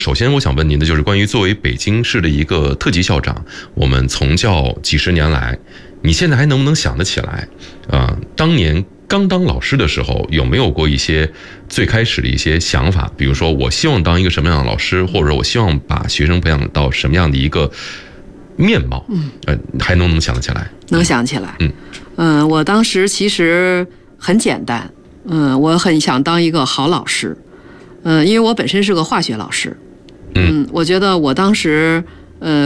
首先，我想问您的就是关于作为北京市的一个特级校长，我们从教几十年来，你现在还能不能想得起来？当年刚当老师的时候，有没有过一些最开始的一些想法？比如说，我希望当一个什么样的老师，或者我希望把学生培养到什么样的一个面貌？还能想得起来？ 能想起来。我当时其实很简单，我很想当一个好老师，因为我本身是个化学老师。我觉得我当时